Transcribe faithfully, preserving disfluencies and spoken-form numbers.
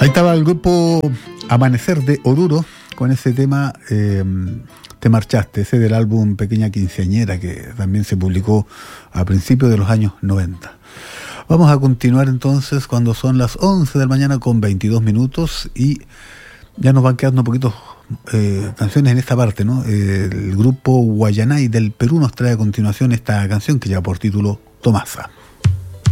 Ahí estaba el grupo Amanecer de Oruro con ese tema eh, Te Marchaste, ese del álbum Pequeña Quinceañera, que también se publicó a principios de los años noventa. Vamos a continuar entonces cuando son las once de la mañana con veintidós minutos y ya nos van quedando un poquito eh, canciones en esta parte, ¿no? El grupo Guayanay del Perú nos trae a continuación esta canción que lleva por título Tomasa.